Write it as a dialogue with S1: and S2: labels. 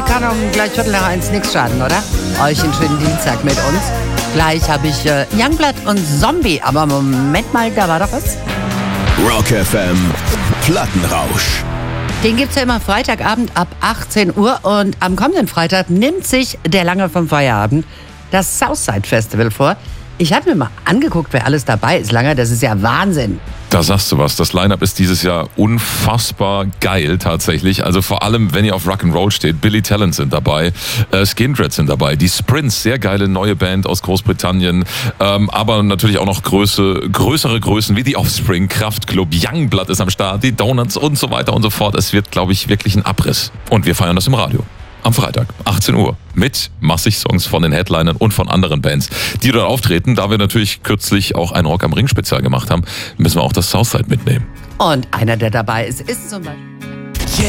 S1: kann gleich 1:15 nichts schaden, oder? Euch einen schönen Dienstag mit uns. Gleich habe ich Youngblood und Zombie. Aber Moment mal, da war doch was.
S2: Rock FM Plattenrausch.
S1: Den gibt's ja immer Freitagabend ab 18 Uhr. Und am kommenden Freitag nimmt sich der Lange vom Feierabend das Southside Festival vor. Ich habe mir mal angeguckt, wer alles dabei ist, Langer. Das ist ja Wahnsinn.
S3: Da sagst du was. Das Line-Up ist dieses Jahr unfassbar geil tatsächlich. Also vor allem, wenn ihr auf Rock'n'Roll steht. Billy Talent sind dabei, Skindred sind dabei, die Sprints, sehr geile neue Band aus Großbritannien. Aber natürlich auch noch größere Größen wie die Offspring, Kraftklub, Youngblood ist am Start, die Donuts und so weiter und so fort. Es wird, glaube ich, wirklich ein Abriss. Und wir feiern das im Radio. Am Freitag, 18 Uhr, mit massig Songs von den Headlinern und von anderen Bands, die dort auftreten. Da wir natürlich kürzlich auch ein Rock am Ring Spezial gemacht haben, müssen wir auch das Southside mitnehmen.
S1: Und einer, der dabei ist zum Beispiel